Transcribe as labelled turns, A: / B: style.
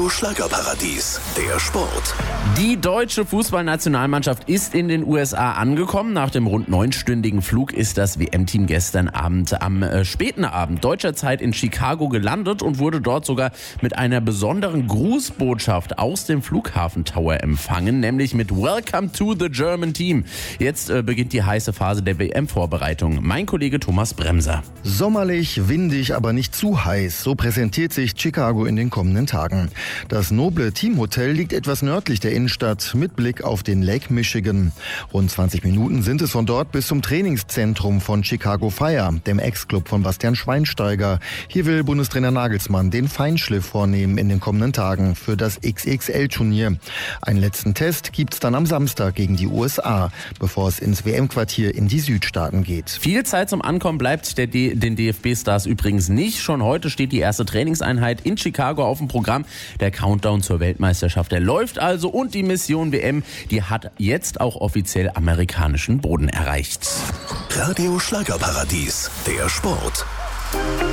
A: Radio Schlagerparadies, der Sport.
B: Die deutsche Fußballnationalmannschaft ist in den USA angekommen. Nach dem rund 9-stündigen Flug ist das WM-Team gestern Abend am späten Abend deutscher Zeit in Chicago gelandet und wurde dort sogar mit einer besonderen Grußbotschaft aus dem Flughafen Tower empfangen, nämlich mit Welcome to the German Team. Jetzt beginnt die heiße Phase der WM-Vorbereitung. Mein Kollege Thomas Bremser.
C: Sommerlich, windig, aber nicht zu heiß. So präsentiert sich Chicago in den kommenden Tagen. Das noble Teamhotel liegt etwas nördlich der Innenstadt mit Blick auf den Lake Michigan. Rund 20 Minuten sind es von dort bis zum Trainingszentrum von Chicago Fire, dem Ex-Club von Bastian Schweinsteiger. Hier will Bundestrainer Nagelsmann den Feinschliff vornehmen in den kommenden Tagen für das XXL-Turnier. Einen letzten Test gibt's dann am Samstag gegen die USA, bevor es ins WM-Quartier in die Südstaaten geht.
B: Viel Zeit zum Ankommen bleibt den DFB-Stars übrigens nicht. Schon heute steht die erste Trainingseinheit in Chicago auf dem Programm. Der Countdown zur Weltmeisterschaft, der läuft also, und die Mission WM, die hat jetzt auch offiziell amerikanischen Boden erreicht.
A: Radio Schlagerparadies, der Sport.